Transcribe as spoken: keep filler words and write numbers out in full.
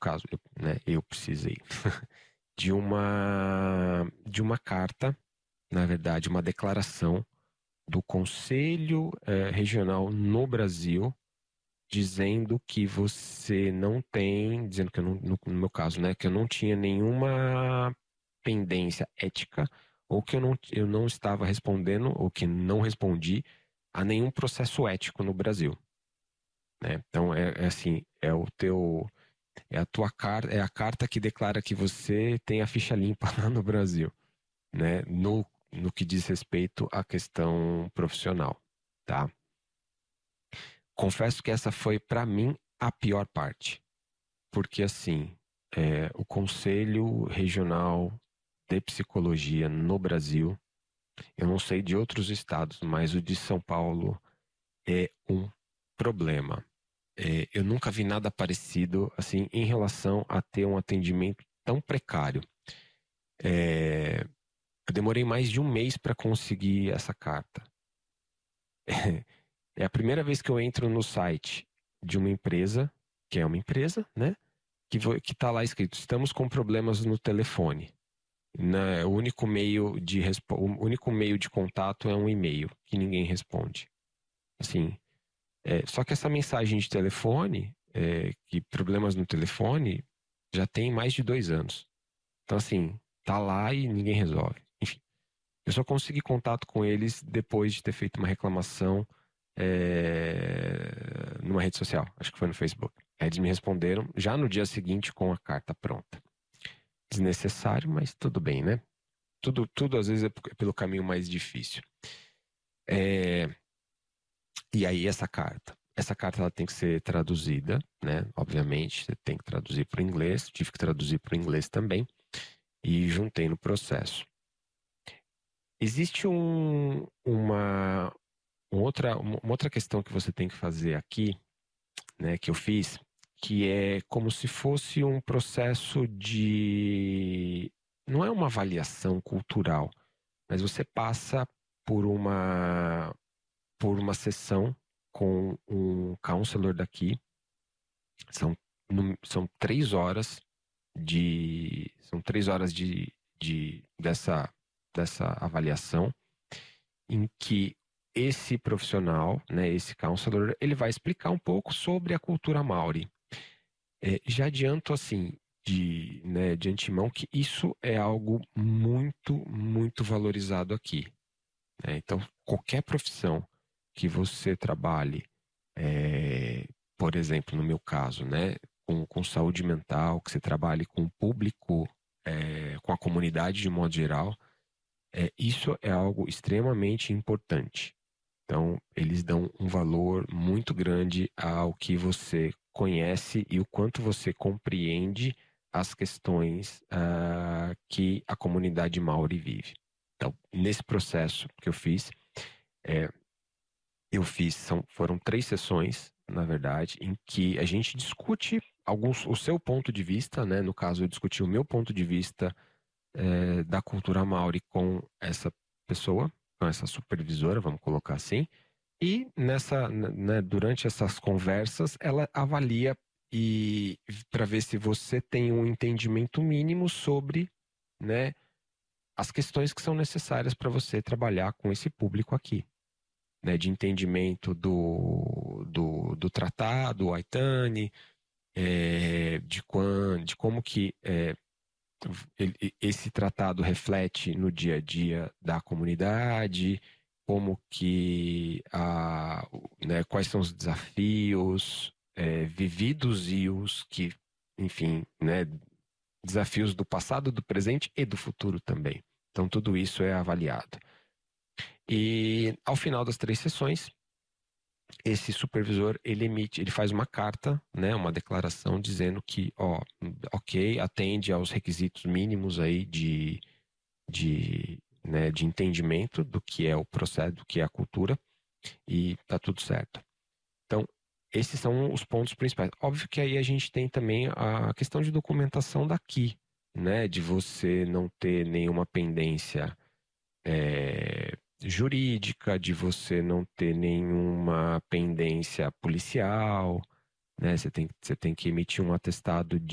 caso, eu, né, eu precisei de uma, de uma carta, na verdade, uma declaração do Conselho eh, Regional no Brasil, dizendo que você não tem, dizendo que eu não, no, no meu caso, né, que eu não tinha nenhuma pendência ética, ou que eu não, eu não estava respondendo, ou que não respondi a nenhum processo ético no Brasil, né? Então é, é assim, é o teu, é a tua carta, é a carta que declara que você tem a ficha limpa lá no Brasil, né? No, no que diz respeito à questão profissional, tá? Confesso que essa foi, para mim, a pior parte. Porque, assim, é, o Conselho Regional de Psicologia no Brasil, eu não sei de outros estados, mas o de São Paulo é um problema. É, eu nunca vi nada parecido, assim, em relação a ter um atendimento tão precário. É, eu demorei mais de um mês para conseguir essa carta. É a primeira vez que eu entro no site de uma empresa, que é uma empresa, né? Que, vo- que tá lá escrito: estamos com problemas no telefone. Na, o único meio de respo- o único meio de contato é um e-mail, que ninguém responde. Assim, é, só que essa mensagem de telefone, é, que problemas no telefone, já tem mais de dois anos. Então, assim, tá lá e ninguém resolve. Enfim, eu só consegui contato com eles depois de ter feito uma reclamação é, numa rede social, acho que foi no Facebook. Aí eles me responderam já no dia seguinte com a carta pronta. Desnecessário, mas tudo bem, né? Tudo, tudo às vezes é p- pelo caminho mais difícil. É, e aí essa carta, essa carta ela tem que ser traduzida, né? Obviamente, você tem que traduzir para o inglês. Tive que traduzir para o inglês também e juntei no processo. Existe um, uma, um outra, uma outra questão que você tem que fazer aqui, né, que eu fiz, que é como se fosse um processo de... Não é uma avaliação cultural, mas você passa por uma, por uma sessão com um counselor daqui. São, num- são três horas de... São três horas de, de, dessa, dessa avaliação, em que esse profissional, né, esse counselor, ele vai explicar um pouco sobre a cultura Maori. É, já adianto assim, de, né, de antemão, que isso é algo muito, muito valorizado aqui, né? Então, qualquer profissão que você trabalhe, é, por exemplo, no meu caso, né, com, com saúde mental, que você trabalhe com o público, é, com a comunidade de modo geral, é, isso é algo extremamente importante. Então, eles dão um valor muito grande ao que você conhece e o quanto você compreende as questões ah, que a comunidade Maori vive. Então, nesse processo que eu fiz, é, eu fiz, são, foram três sessões, na verdade, em que a gente discute alguns, o seu ponto de vista, né? No caso, eu discuti o meu ponto de vista é, da cultura Maori com essa pessoa, com essa supervisora, vamos colocar assim. E nessa, né, durante essas conversas, ela avalia e para ver se você tem um entendimento mínimo sobre, né, as questões que são necessárias para você trabalhar com esse público aqui, né, de entendimento do, do, do tratado, o Aitani, é, de, quan, de como que é, ele- esse tratado reflete no dia a dia da comunidade, como que a, né, quais são os desafios é, vividos e os que, enfim, né, desafios do passado, do presente e do futuro também. Então tudo isso é avaliado. E ao final das três sessões, esse supervisor ele emite, ele faz uma carta, né, uma declaração dizendo que, ó, ok, atende aos requisitos mínimos aí de, de, né, de entendimento do que é o processo, do que é a cultura, e tá tudo certo. Então, esses são os pontos principais. Óbvio que aí a gente tem também a questão de documentação daqui, né, de você não ter nenhuma pendência é, jurídica, de você não ter nenhuma pendência policial, né? Você tem, você tem que emitir um atestado